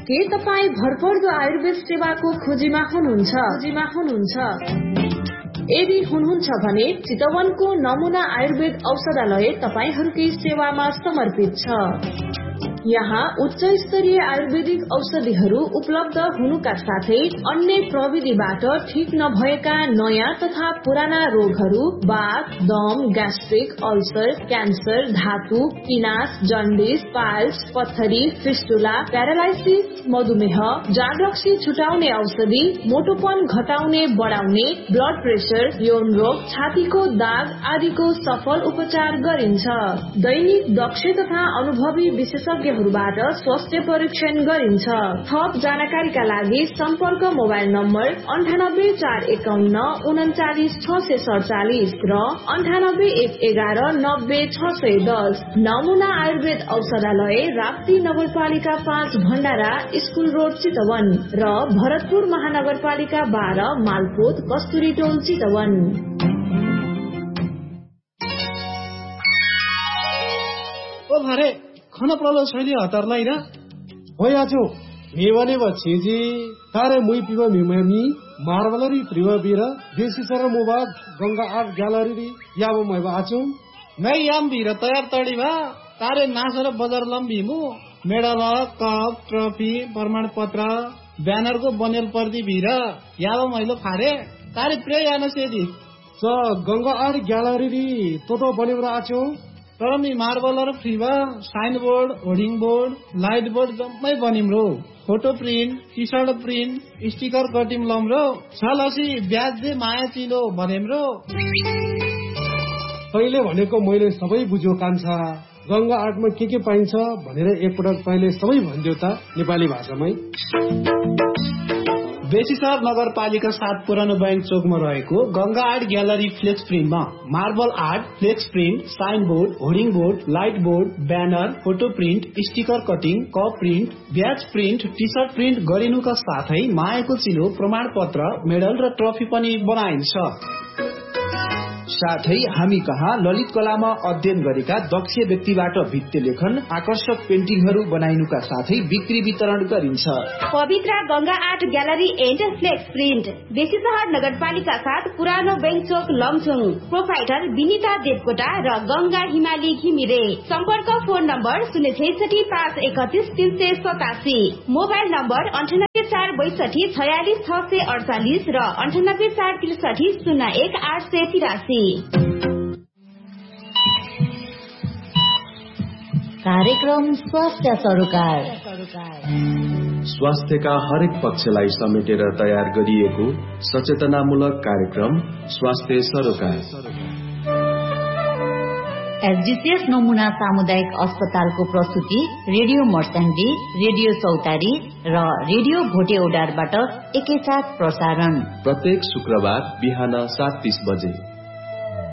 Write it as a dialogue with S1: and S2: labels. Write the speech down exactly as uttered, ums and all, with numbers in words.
S1: के तपाईँ भरपर्दो आयुर्वेद सेवाको खोजीमा हुनुहुन्छ खोजीमा हुनुहुन्छ यदि हुनुहुन्छ भने चितवनको नमुना आयुर्वेद औषधालय तपाईहरूकै सेवामा समर्पित छ। यहाँ उच्च स्तरीय आयुर्वेदिक औषधिहरू उपलब्ध हुनुका साथै अन्य प्रविधिबाट ठीक नभएका नयाँ तथा पुराना रोगहरू बाथ, दम, ग्यास्ट्रिक, अल्सर, क्यान्सर, धातु, पिनास, जन्डिस, पाइल्स, पत्थरी, फिस्टुला, प्यारालाइसिस, मधुमेह, जागरक्सी छुटाउने औषधि, मोटोपन घटाउने बढाउने, ब्लड प्रेसर, यौन रोग, छातीको दाग आदिको सफल उपचार गरिन्छ। दैनिक दक्ष तथा अनुभवी विशेषज्ञ बाट स्वास्थ्य परीक्षण गरिन्छ। थप जानकारीका लागि सम्पर्क मोबाइल नम्बर अन्ठानब्बे चार एकाउन्न उन्चालिस छ सय सडचालिस र अन्ठानब्बे एक एघार नब्बे छ सय दस। नमुना आयुर्वेद औषधालय राप्ती नगरपालिका पाँच भण्डारा स्कूल रोड चितवन र भरतपुर महानगरपालिका बाह्र मालपोत कस्तुरी टोल चितवन।
S2: ओ भरे खाना प्रलो छैन हतारलाई ना होया जो मेवने बछेजी तारे मुई पिवा मिमनी मार्बलरी प्रिवा बिरा देसी सर मोबाग गंगा आर्ट ग्यालरी याबो मैबा आचो
S3: नै याम बिरा तयार तडी भा तारे नासर बजार लम्बी मु मेडल कप ट्रफी प्रमाण पत्र ब्यानर को बनेल पर्दी बिरा याबो मैलो फारे तारे प्रे याना सेदी
S2: स गंगा आर्ट ग्यालरी तो तो बनेबरा आचो
S3: तर me मार्बलर फ्रीवा sign board hoarding board light board जम्मै बनिम्रो photo print T short print sticker cutting लम्रो छलसी ब्याज दे माया चिलो भनेम्रो।
S2: तैले भनेको मैले सबै बुझ्यो कान्छा गंगा आर्टमा के के पाइन्छ भनेर एकपटक तैले सबै भन्दियो त नेपाली भाषामै।
S4: बेसीसर नगरपालिका सात पुरानो बैंक चोकमा रहेको Ganga art gallery flex प्रिन्टमा marble art, flex print, sign board, hoarding board, light board, banner, photo print, sticker cutting, cup print, ब्याज प्रिन्ट, टी सर्ट प्रिन्ट गरिनुका साथै मायाको चिलो, प्रमाण पत्र, मेडल र ट्रफी पनि बनाइन्छ। साथै हामी कहाँ ललित कलामा अध्ययन गरेका दक्ष व्यक्तिबाट भित्ते लेखन, आकर्षक पेन्टिङहरू बनाइनुका साथै बिक्री वितरण गरिन्छ।
S5: पवित्र Ganga art gallery and flex print Besisahar नगरपालिका साथ पुरानो बैंक चोक लमचुङ। प्रोपाइटर विनिता देवकोटा र गंगा हिमाली घिमिरे। सम्पर्क फोन नम्बर शून्य छैसठी पाँच एकतिस तीन सय सतासी, मोबाइल नम्बर अन्ठानब्बे चार बैसठी छयालिस छ सय अडचालिस र अन्ठानब्बे चार त्रिसठी शून्य एक आठ सय तिरासी।
S6: कार्यक्रम स्वास्थ्य सरोकार
S7: स्वास्थ्यका हरेक पक्षलाई समेटेर तयार गरिएको सचेतनामूलक कार्यक्रम स्वास्थ्य सरोकार।
S6: एसडीसीएस नमुना सामुदायिक अस्पतालको प्रस्तुति रेडियो मर्स्याङ्गी, रेडियो चौतारी र रेडियो भोटेउडारबाट एकैसाथ प्रसारण
S7: प्रत्येक शुक्रबार बिहान सात तीस बजे।